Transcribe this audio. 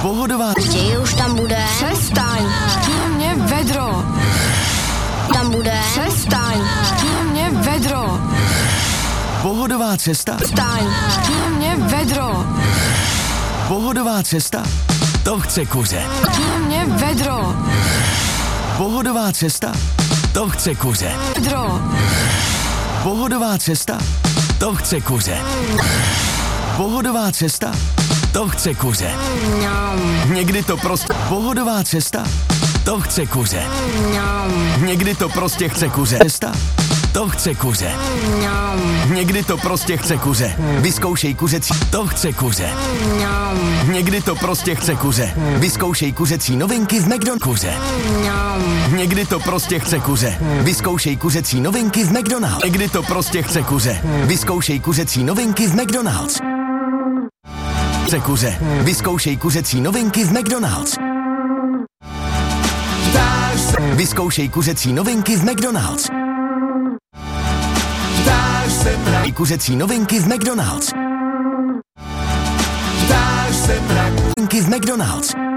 Pohodová... Později už tam bude. Přestaň, hlavně vedro. Tam bude. Přestaň, hlavně vedro. Pohodová cesta. Přestaň, hlavně vedro. Pohodová cesta. To chce kuře. Hlavně vedro. Pohodová cesta. To chce kuře. Vedro. Pohodová cesta. To chce kuře. Pohodová cesta. To chce kuře. Někdy to prostě... Pohodová cesta. To chce kuře. Někdy to prostě chce kuře. Cesta. To chce kuře. Někdy to prostě chce kuře. Vyzkoušej kuřecí. To chce kuře. Někdy to prostě chce kuře. Vyzkoušej kuřecí novinky v McDonald's. Kuře. Někdy to prostě chce kuře. Vyzkoušej kuřecí novinky v McDonald's. Někdy to prostě chce kuře. Vyzkoušej kuřecí novinky v McDonald's. Chce kuře. Vyzkoušej kuřecí novinky v McDonald's. Vyzkoušej kuřecí novinky v McDonald's. Kuřecí novinky v McDonald's. Novinky v McDonald's.